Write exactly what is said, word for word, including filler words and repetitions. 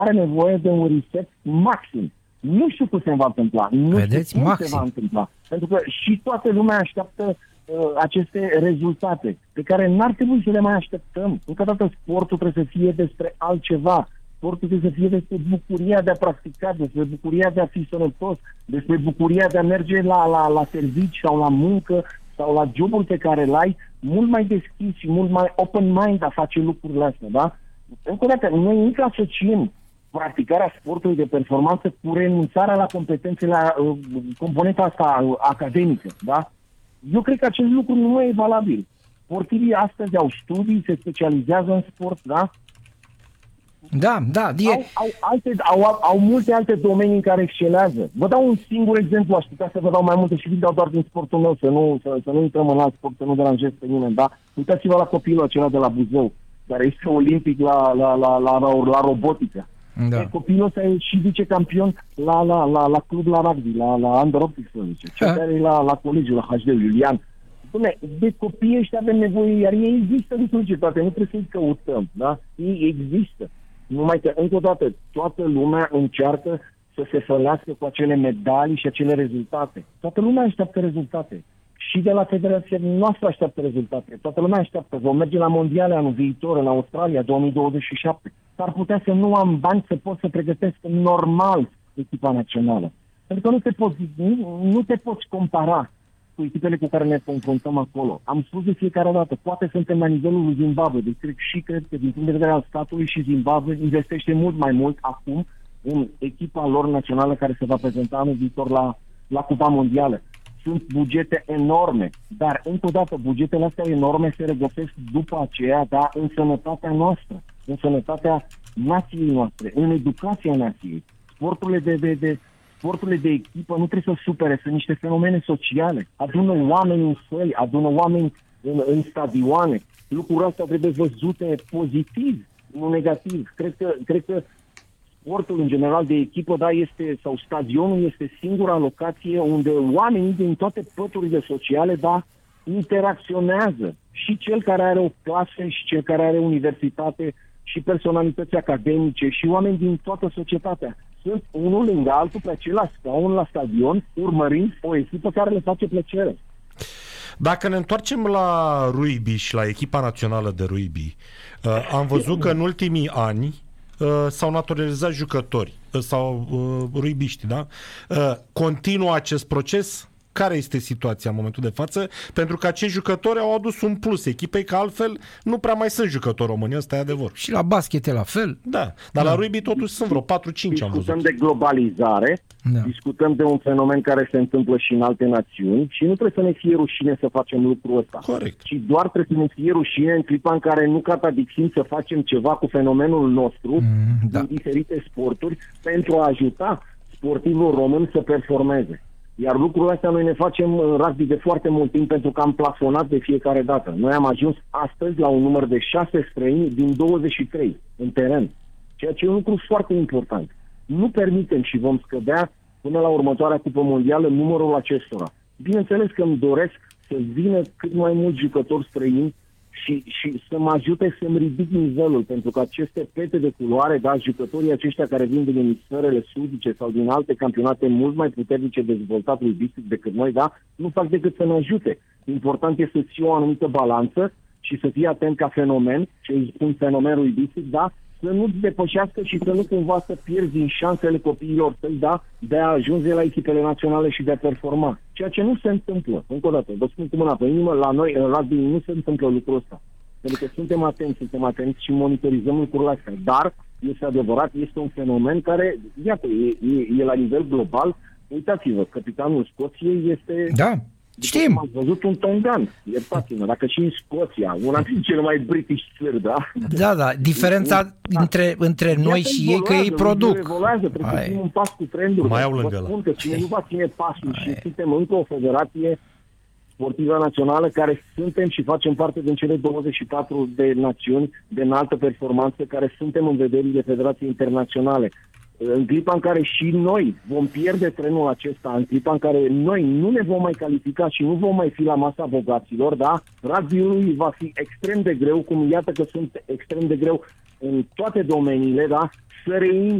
are nevoie de un reset maxim. Nu știu cum se va întâmpla. Nu Vedeți? știu cum Maxim. se va întâmpla. Pentru că și toată lumea așteaptă uh, aceste rezultate pe care n-ar trebui să le mai așteptăm. Încă o dată, sportul trebuie să fie despre altceva. Sportul trebuie să fie despre bucuria de a practica, despre bucuria de a fi sănătos, despre bucuria de a merge la, la, la servici sau la muncă sau la jobul pe care îl ai, mult mai deschis și mult mai open mind a face lucrurile astea, da? Încă o dată, noi nici asociem practicarea sportului de performanță cu renunțarea la competențele, la uh, componenta asta uh, academică, da? Eu cred că acest lucru nu e valabil. Sportivii astăzi au studii, se specializează în sport, da? Da, da. E... Au, au, alte, au, au multe alte domenii în care excelează. Vă dau un singur exemplu, aș putea să vă dau mai multe și vi dau doar din sportul meu, să nu, să, să nu intrăm în alt sport, să nu deranjez pe nimeni, da? Uitați-vă la copilul acela de la Buzău, care este olimpic la, la, la, la, la, la robotică. Da. Copilul ăsta e și vicecampion la, la, la, la club la rugby, la, la Under optsprezece, cel care e la, la colegiul, la H D, Iulian. Bine, de copii ăștia avem nevoie, iar ei există în societate, nu trebuie să-i căutăm, da? Ei există. Numai că, încă o dată, toată lumea încearcă să se fălească cu acele medalii și acele rezultate. Toată lumea așteaptă rezultate. Și de la federația noastră așteaptă rezultate. Toată lumea așteaptă. Vom merge la mondiale anul viitor, în Australia, două mii douăzeci și șapte. S-ar putea să nu am bani să pot să pregătesc normal echipa națională. Pentru că nu te poți, nu, nu te poți compara cu echipele cu care ne confruntăm acolo. Am spus de fiecare dată, poate suntem la nivelul lui Zimbabwe, deci cred și cred că din punct de vedere al statului și Zimbabwe investește mult mai mult acum în echipa lor națională care se va prezenta anul viitor la, la Cupa Mondială. Sunt bugete enorme, dar încă o dată bugetele astea enorme se regăsesc după aceea, da, în sănătatea noastră, în sănătatea nației noastre, în educația nației. Sporturile de, de, de Sporturile de echipă nu trebuie să supere, sunt niște fenomene sociale. Adună oameni în săli, adună oameni în, în stadioane. Lucrurile astea trebuie văzute pozitiv, nu negativ. Cred că, cred că sportul în general de echipă, da, este, sau stadionul este singura locație unde oamenii din toate păturile sociale, da, interacționează. Și cel care are o clasă, și cel care are universitate, și personalități academice, și oameni din toată societatea. Sunt unul lângă altul pe același scaun la stadion, urmărind o echipă care le face plăcere. Dacă ne întoarcem la rugby și la echipa națională de rugby, uh, am văzut că în ultimii ani uh, s-au naturalizat jucători uh, sau uh, rugbiști, da? Uh, continuă acest proces? Care este situația în momentul de față? Pentru că acești jucători au adus un plus echipei, că altfel nu prea mai sunt jucători români, ăsta e adevăr. Și la basket e la fel. Da, dar da. La rugby totuși sunt vreo patru cinci am văzut. Discutăm de globalizare, da. Discutăm de un fenomen care se întâmplă și în alte națiuni și nu trebuie să ne fie rușine să facem lucrul ăsta. Corect. Ci doar trebuie să ne fie rușine în clipa în care nu catadixim să facem ceva cu fenomenul nostru mm, da. În diferite sporturi pentru a ajuta sportivul român să performeze. Iar lucrurile astea noi ne facem în rugby de foarte mult timp pentru că am plafonat de fiecare dată. Noi am ajuns astăzi la un număr de șase străini din douăzeci și trei în teren, ceea ce e un lucru foarte important. Nu permitem și vom scădea până la următoarea Cupă Mondială numărul acestora. Bineînțeles că îmi doresc să vină cât mai mulți jucători străini și, și să mă ajute să-mi ridic nivelul, pentru că aceste pete de culoare, da, jucătorii aceștia care vin din emisferele sudice sau din alte campionate mult mai puternice dezvoltate rugbyistic decât noi, da, nu fac decât să ne ajute. Important este să ții o anumită balanță și să fii atent ca fenomen, ce îi spun fenomen rugbyistic, da, să nu-ți depășească și să nu cumva să pierzi din șansele copiilor tăi, da, de a ajunge la echipele naționale și de a performa. Ceea ce nu se întâmplă. Încă o dată, vă spun cu mâna pe inimă, la noi, în rugby, nu se întâmplă lucrul ăsta. Pentru că suntem atenți, suntem atenți și monitorizăm lucrurile astea. Dar, este adevărat, este un fenomen care, iată, e, e, e la nivel global. Uitați-vă, capitanul Scoției este... Da. Știm. Am văzut un tongan, iertați-mă, dacă și în Scoția, una din cele mai british țări, da? Da, da, diferența da. Între, între noi Iată și ei că ei produc. Evoluează, trebuie să fim un pas cu trenduri. Mai au lângă la. Spun că cine nu va ține pasul Ai. Și suntem încă o federație sportivă națională care suntem și facem parte din cele douăzeci și patru de națiuni de înaltă performanță care suntem în vederile Federației Internaționale. În clipa în care și noi vom pierde trenul acesta, în clipa în care noi nu ne vom mai califica și nu vom mai fi la masa bogaților, da? Rugby-ului va fi extrem de greu, cum iată că sunt extrem de greu în toate domeniile, da, să rein